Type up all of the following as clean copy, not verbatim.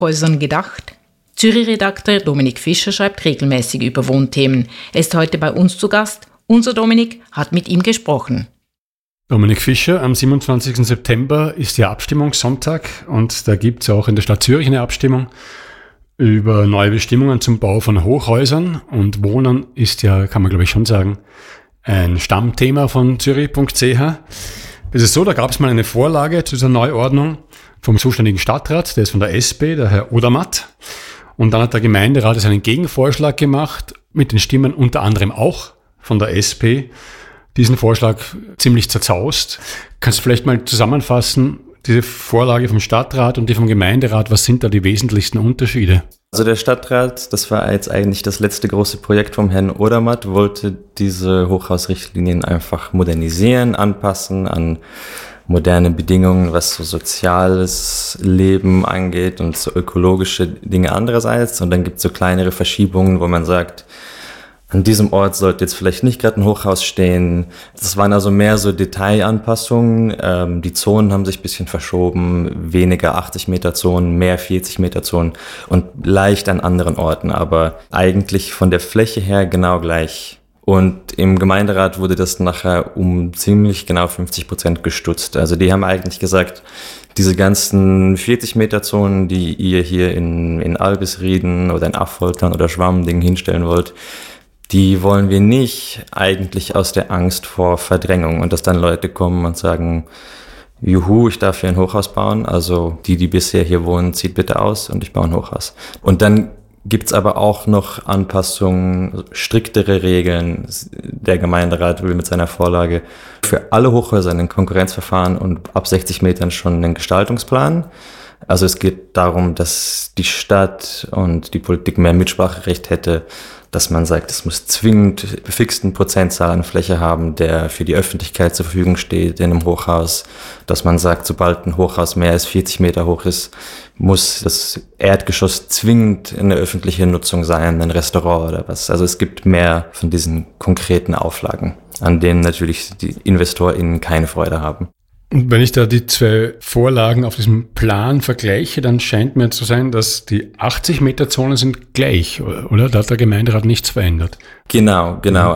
Hochhäusern gedacht? Zürich-Redakteur Dominik Fischer schreibt regelmäßig über Wohnthemen. Er ist heute bei uns zu Gast. Unser Dominik hat mit ihm gesprochen. Dominik Fischer, am 27. September ist ja Abstimmungssonntag und da gibt es auch in der Stadt Zürich eine Abstimmung über neue Bestimmungen zum Bau von Hochhäusern. Und Wohnen ist ja, kann man glaube ich schon sagen, ein Stammthema von Zürich.ch. Es ist so, da gab es mal eine Vorlage zu dieser Neuordnung vom zuständigen Stadtrat, der ist von der SP, der Herr Odermatt. Und dann hat der Gemeinderat einen Gegenvorschlag gemacht, mit den Stimmen unter anderem auch von der SP, diesen Vorschlag ziemlich zerzaust. Kannst du vielleicht mal zusammenfassen, diese Vorlage vom Stadtrat und die vom Gemeinderat, was sind da die wesentlichsten Unterschiede? Also der Stadtrat, das war jetzt eigentlich das letzte große Projekt vom Herrn Odermatt, wollte diese Hochhausrichtlinien einfach modernisieren, anpassen an moderne Bedingungen, was so soziales Leben angeht und so ökologische Dinge andererseits. Und dann gibt es so kleinere Verschiebungen, wo man sagt, an diesem Ort sollte jetzt vielleicht nicht gerade ein Hochhaus stehen. Das waren also mehr so Detailanpassungen. Die Zonen haben sich ein bisschen verschoben. Weniger 80-Meter-Zonen, mehr 40-Meter-Zonen und leicht an anderen Orten. Aber eigentlich von der Fläche her genau gleich. Und im Gemeinderat wurde das nachher um ziemlich genau 50% gestutzt. Also die haben eigentlich gesagt, diese ganzen 40-Meter-Zonen, die ihr hier in Albisrieden oder in Affoltern oder Schwammding hinstellen wollt, die wollen wir nicht eigentlich aus der Angst vor Verdrängung und dass dann Leute kommen und sagen, juhu, ich darf hier ein Hochhaus bauen, also die bisher hier wohnen, zieht bitte aus und ich baue ein Hochhaus. Und dann gibt's aber auch noch Anpassungen, striktere Regeln. Der Gemeinderat will mit seiner Vorlage für alle Hochhäuser ein Konkurrenzverfahren und ab 60 Metern schon einen Gestaltungsplan. Also es geht darum, dass die Stadt und die Politik mehr Mitspracherecht hätte, dass man sagt, es muss zwingend befixten Prozentzahl an Fläche haben, der für die Öffentlichkeit zur Verfügung steht in einem Hochhaus. Dass man sagt, sobald ein Hochhaus mehr als 40 Meter hoch ist, muss das Erdgeschoss zwingend in der öffentlichen Nutzung sein, ein Restaurant oder was. Also es gibt mehr von diesen konkreten Auflagen, an denen natürlich die InvestorInnen keine Freude haben. Und wenn ich da die zwei Vorlagen auf diesem Plan vergleiche, dann scheint mir zu sein, dass die 80-Meter-Zonen sind gleich, oder? Da hat der Gemeinderat nichts verändert. Genau.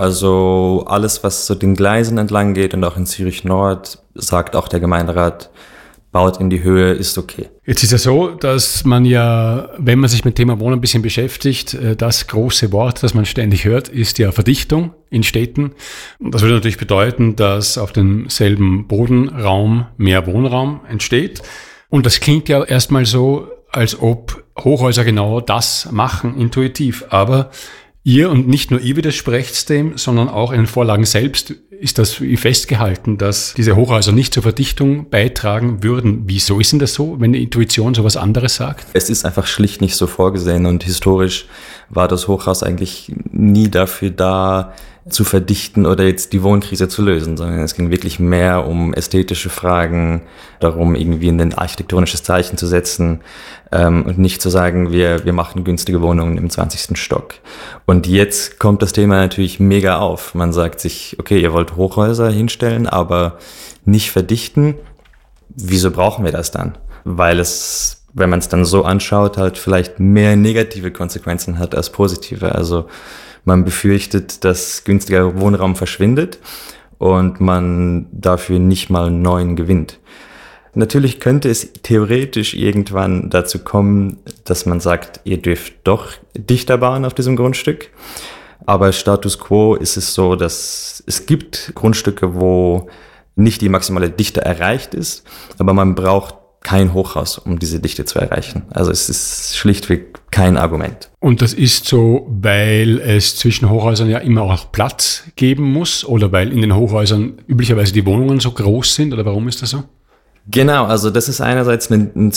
Also alles, was so den Gleisen entlang geht und auch in Zürich Nord, sagt auch der Gemeinderat, baut in die Höhe, ist okay. Jetzt ist ja so, dass man ja, wenn man sich mit dem Thema Wohnen ein bisschen beschäftigt, das große Wort, das man ständig hört, ist ja Verdichtung in Städten. Und das würde natürlich bedeuten, dass auf demselben Bodenraum mehr Wohnraum entsteht. Und das klingt ja erstmal so, als ob Hochhäuser genau das machen, intuitiv. Aber ihr und nicht nur ihr widersprecht dem, sondern auch in den Vorlagen selbst ist das festgehalten, dass diese Hochhäuser nicht zur Verdichtung beitragen würden. Wieso ist denn das so, wenn die Intuition so was anderes sagt? Es ist einfach schlicht nicht so vorgesehen und historisch war das Hochhaus eigentlich nie dafür da, zu verdichten oder jetzt die Wohnkrise zu lösen, sondern es ging wirklich mehr um ästhetische Fragen, darum irgendwie ein architektonisches Zeichen zu setzen und nicht zu sagen, wir machen günstige Wohnungen im 20. Stock. Und jetzt kommt das Thema natürlich mega auf. Man sagt sich, okay, ihr wollt Hochhäuser hinstellen, aber nicht verdichten. Wieso brauchen wir das dann? Weil es, wenn man es dann so anschaut, halt vielleicht mehr negative Konsequenzen hat als positive. Also man befürchtet, dass günstiger Wohnraum verschwindet und man dafür nicht mal neuen gewinnt. Natürlich könnte es theoretisch irgendwann dazu kommen, dass man sagt, ihr dürft doch dichter bauen auf diesem Grundstück. Aber Status quo ist es so, dass es gibt Grundstücke, wo nicht die maximale Dichte erreicht ist, aber man braucht kein Hochhaus, um diese Dichte zu erreichen. Also es ist schlichtweg kein Argument. Und das ist so, weil es zwischen Hochhäusern ja immer auch Platz geben muss oder weil in den Hochhäusern üblicherweise die Wohnungen so groß sind oder warum ist das so? Genau, also das ist einerseits ein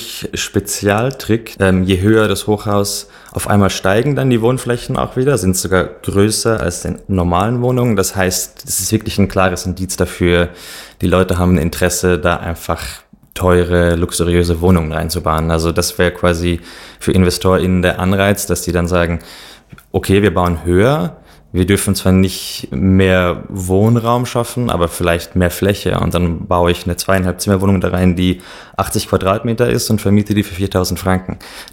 Zürich-Spezialtrick. Je höher das Hochhaus, auf einmal steigen dann die Wohnflächen auch wieder, sind sogar größer als in normalen Wohnungen. Das heißt, es ist wirklich ein klares Indiz dafür, die Leute haben ein Interesse, da einfach teure, luxuriöse Wohnungen reinzubauen. Also das wäre quasi für InvestorInnen der Anreiz, dass die dann sagen, okay, wir bauen höher, wir dürfen zwar nicht mehr Wohnraum schaffen, aber vielleicht mehr Fläche und dann baue ich eine 2,5 Zimmerwohnung da rein, die 80 Quadratmeter ist und vermiete die für 4.000 Franken.